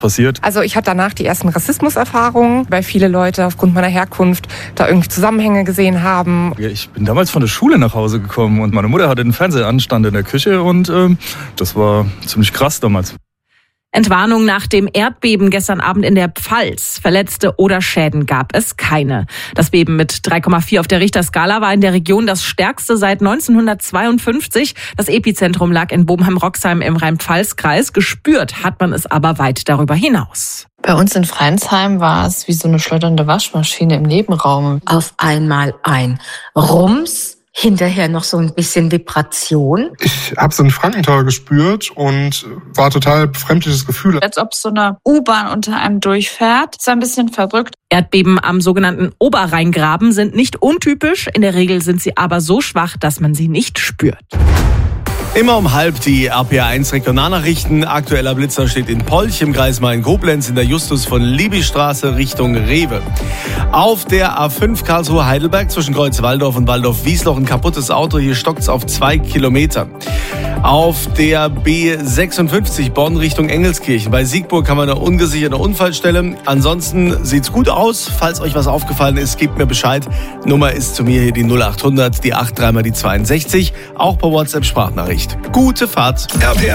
passiert. Also ich hatte danach die ersten Rassismuserfahrungen, weil viele Leute aufgrund meiner Herkunft da irgendwie Zusammenhänge gesehen haben. Ja, ich bin damals von der Schule nach Hause gekommen und meine Mutter hatte den Fernseher an, stand in der Küche und das war ziemlich krass damals. Entwarnung nach dem Erdbeben gestern Abend in der Pfalz. Verletzte oder Schäden gab es keine. Das Beben mit 3,4 auf der Richterskala war in der Region das stärkste seit 1952. Das Epizentrum lag in Bobenheim-Roxheim im Rhein-Pfalz-Kreis. Gespürt hat man es aber weit darüber hinaus. Bei uns in Freinsheim war es wie so eine schleudernde Waschmaschine im Nebenraum. Auf einmal ein Rums. Hinterher noch so ein bisschen Vibration. Ich habe so ein Frankentor gespürt und war total befremdliches Gefühl. Als ob so eine U-Bahn unter einem durchfährt. Das war ein bisschen verrückt. Erdbeben am sogenannten Oberrheingraben sind nicht untypisch. In der Regel sind sie aber so schwach, dass man sie nicht spürt. Immer um 12:30 die RPA1 Regionalnachrichten. Aktueller Blitzer steht in Polch im Kreis Main-Koblenz in der Justus von Liebigstraße Richtung Rewe. Auf der A5 Karlsruhe-Heidelberg zwischen Kreuz-Walldorf und Waldorf-Wiesloch ein kaputtes Auto. Hier stockt's auf 2 Kilometer. Auf der B56 Bonn Richtung Engelskirchen. Bei Siegburg haben wir eine ungesicherte Unfallstelle. Ansonsten sieht's gut aus. Falls euch was aufgefallen ist, gebt mir Bescheid. Nummer ist zu mir hier die 0800, die 83 mal die 62. Auch per WhatsApp Sprachnachricht. Gute Fahrt.